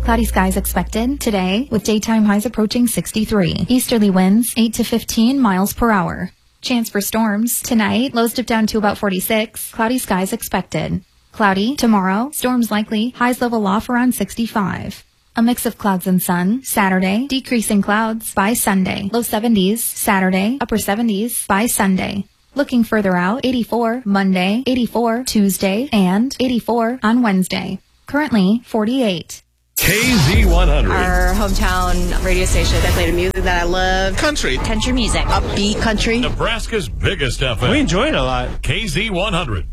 Cloudy skies expected today with daytime highs approaching 63. Easterly winds 8 to 15 miles per hour. Chance for storms tonight. Lows dip down to about 46. Cloudy skies expected. Cloudy tomorrow. Storms likely. Highs level off around 65. A mix of clouds and sun. Saturday. Decreasing clouds by Sunday. Low 70s. Saturday. Upper 70s by Sunday. Looking further out. 84 Monday. 84 Tuesday. And 84 on Wednesday. Currently 48. KZ100. Our hometown radio station. They play the music that I love. Country music. Upbeat country. Nebraska's biggest FM. We enjoy it a lot. KZ100.